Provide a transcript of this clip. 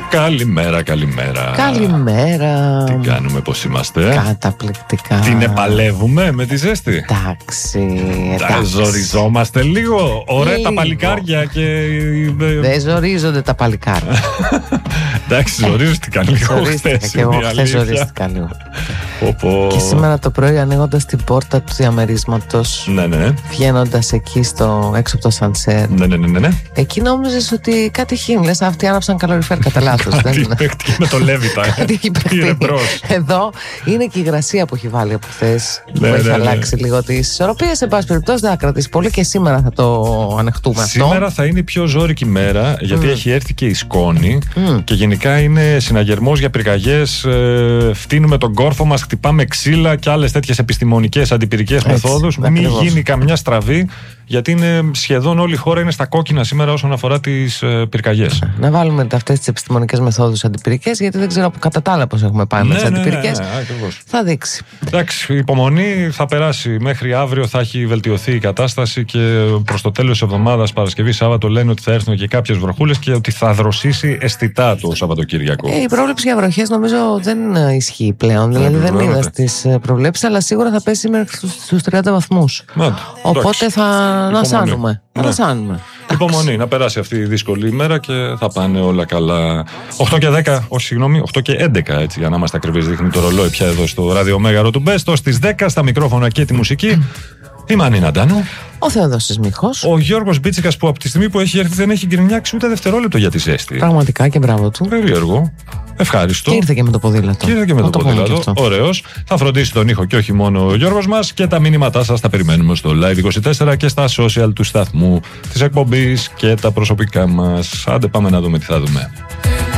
Καλημέρα, καλημέρα. Καλημέρα. Τι κάνουμε, πώς είμαστε? Καταπληκτικά. Την επαλεύουμε με τη ζέστη. Εντάξει. Ζοριζόμαστε λίγο. Ωραία τα παλικάρια και. Δεν ζορίζονται τα παλικάρια. Εντάξει, ζορίζονται λίγο. Ζορίστηκα και εγώ χθες ζορίστηκα λίγο. Και σήμερα το πρωί, ανοίγοντας την πόρτα του διαμερίσματος, ναι. βγαίνοντας εκεί έξω από το σανσέρ, ναι. εκεί νόμιζες ότι κάτι έχει, λες αυτοί άναψαν καλοριφέρ κατά λάθος. Τι παίχτηκε με το Λέβητα. Εδώ είναι και η υγρασία που έχει βάλει από χθες, που έχει αλλάξει λίγο τις ισορροπίες. Σε πάση περιπτώσει δεν θα κρατήσει πολύ και σήμερα θα το ανεχτούμε αυτό. Σήμερα θα είναι η πιο ζώρικη μέρα, γιατί έχει έρθει και η σκόνη και γενικά είναι συναγερμός για πυρκαγιές. Φτύνουμε τον κόρφο μας, χτυπάμε ξύλα και άλλες τέτοιες επιστημονικές αντιπυρικές μεθόδους. Μην γίνει καμιά στραβή, γιατί είναι σχεδόν όλη η χώρα είναι στα κόκκινα σήμερα όσον αφορά τις πυρκαγιές. Να βάλουμε αυτές τις επιστημονικές μεθόδους αντιπυρικές, γιατί δεν ξέρω κατά τα άλλα πώς έχουμε πάει με τις αντιπυρικές. Θα δείξει. Εντάξει, υπομονή, θα περάσει. Μέχρι αύριο θα έχει βελτιωθεί η κατάσταση και προς το τέλος της εβδομάδας, Παρασκευή, Σάββατο, λένε ότι θα έρθουν και κάποιες βροχούλες και ότι θα δροσίσει αισθητά το Σαββατοκύριακο. Η πρόβλεψη για βροχές νομίζω δεν ισχύει πλέον. Δηλαδή δεν είδα στις προβλέψεις, αλλά σίγουρα θα πέσει μέχρι στους 30 βαθμούς. Οπότε θα ανασάνουμε. Υπομονή, να περάσει αυτή η δύσκολη ημέρα και θα πάνε όλα καλά. 8 και 10, όχι συγγνώμη, 8 και 11, έτσι, για να είμαστε ακριβείς, δείχνει το ρολόι πια εδώ στο ραδιομέγαρο του Μπέστο. Στις 10 στα μικρόφωνα και τη μουσική, η Μανίνα Ντάνου. Ο Θεόδωσης Μίχος. Ο Γιώργος Μπίτσικας, που από τη στιγμή που έχει έρθει δεν έχει γκρινιάξει ούτε δευτερόλεπτο για τη ζέστη. Πραγματικά και μπράβο του. Περίεργο. Ευχάριστο. Και ήρθε και με το ποδήλατο. Ωραίος. Θα φροντίσει τον ήχο και όχι μόνο ο Γιώργος μας. Και τα μηνύματά σας τα περιμένουμε στο Live24 και στα social του σταθμού, της εκπομπής και τα προσωπικά μας. Άντε πάμε να δούμε τι θα δούμε.